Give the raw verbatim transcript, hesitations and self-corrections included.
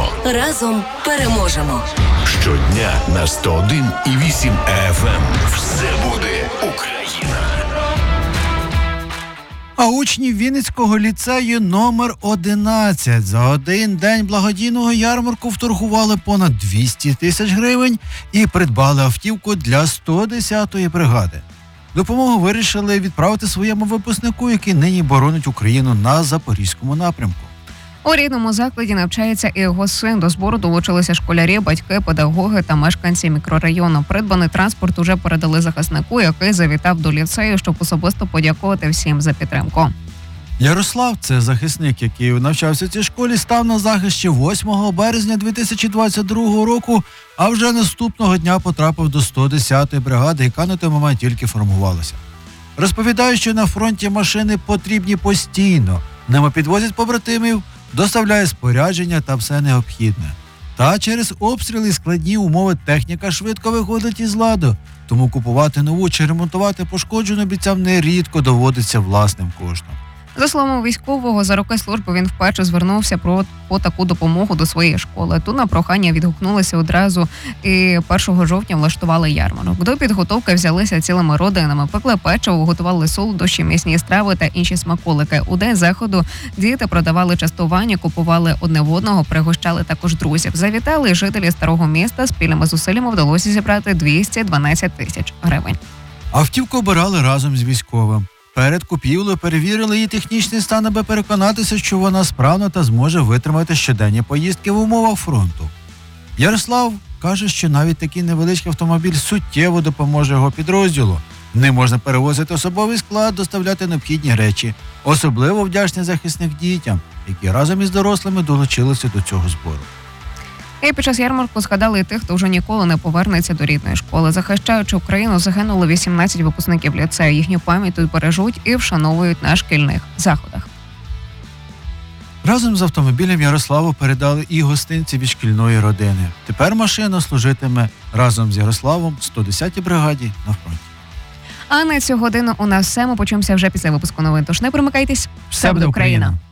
Разом переможемо. Щодня на сто один і вісім еф ем. Все буде Україна. А учні Вінницького ліцею номер одинадцять за один день благодійного ярмарку вторгували понад двісті тисяч гривень і придбали автівку для сто десятої бригади. Допомогу вирішили відправити своєму випускнику, який нині боронить Україну на Запорізькому напрямку. У рідному закладі навчається і його син. До збору долучилися школярі, батьки, педагоги та мешканці мікрорайону. Придбаний транспорт уже передали захиснику, який завітав до ліцею, щоб особисто подякувати всім за підтримку. Ярослав, це захисник, який навчався в цій школі, став на захист ще восьмого березня дві тисячі двадцять другого року, а вже наступного дня потрапив до сто десятої бригади, яка на той момент тільки формувалася. Розповідає, що на фронті машини потрібні постійно. Ними підвозять побратимів, доставляє спорядження та все необхідне. Та через обстріли і складні умови техніка швидко виходить із ладу, тому купувати нову чи ремонтувати пошкоджену бійцям нерідко доводиться власним коштом. За словами військового, за роки служби він вперше звернувся про по таку допомогу до своєї школи. Тут на прохання відгукнулися одразу і першого жовтня влаштували ярмарок. До підготовки взялися цілими родинами, пекли печиво, готували солодощі, м'ясні страви та інші смаколики. У день заходу діти продавали частування, купували одне в одного, пригощали також друзів. Завітали жителі старого міста, спільними зусиллями вдалося зібрати двісті дванадцять тисяч гривень. Автівку обирали разом з військовим. Перед купівлею перевірили її технічний стан, аби переконатися, що вона справна та зможе витримати щоденні поїздки в умовах фронту. Ярослав каже, що навіть такий невеличкий автомобіль суттєво допоможе його підрозділу. Ним можна перевозити особовий склад, доставляти необхідні речі. Особливо вдячний захисник дітям, які разом із дорослими долучилися до цього збору. І під час ярмарку згадали і тих, хто вже ніколи не повернеться до рідної школи. Захищаючи Україну, загинули вісімнадцять випускників ліцею. Їхню пам'ять тут бережуть і вшановують на шкільних заходах. Разом з автомобілем Ярославу передали і гостинці від шкільної родини. Тепер машина служитиме разом з Ярославом сто десятій бригаді на фронті. А на цю годину у нас все. Ми почуємося вже після випуску новин. Тож не примикайтесь. Все буде Україна.